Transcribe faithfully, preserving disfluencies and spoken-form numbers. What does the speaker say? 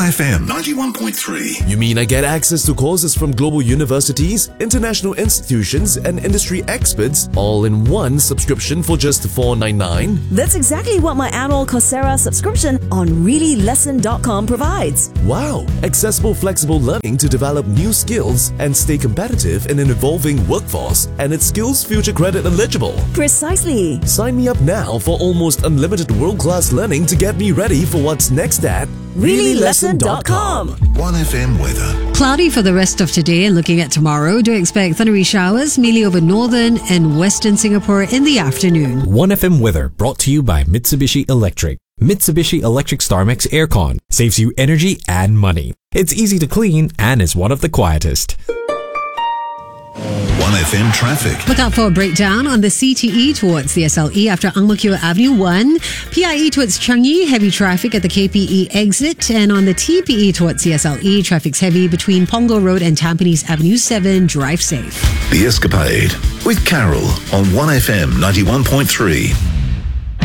F M ninety-one point three. You mean I get access to courses from global universities, international institutions, and industry experts all in one subscription for just four dollars and ninety-nine cents? That's exactly what my annual Coursera subscription on really lesson dot com provides. Wow! Accessible, flexible learning to develop new skills and stay competitive in an evolving workforce, and it's skills future credit eligible. Precisely. Sign me up now for almost unlimited world-class learning to get me ready for what's next at really lesson dot com. one F M weather. Cloudy for the rest of today and looking at tomorrow. Do expect thundery showers mainly over northern and western Singapore in the afternoon. one F M weather brought to you by Mitsubishi Electric. Mitsubishi Electric StarMax Aircon saves you energy and money. It's easy to clean and is one of the quietest. one F M traffic. Look out for a breakdown on the C T E towards the S L E after Ang Mo Kio Avenue one. P I E towards Changi, heavy traffic at the K P E exit. And on the T P E towards the S L E, traffic's heavy between Punggol Road and Tampines Avenue seven. Drive safe. The Escapade with Carol on one F M ninety-one point three.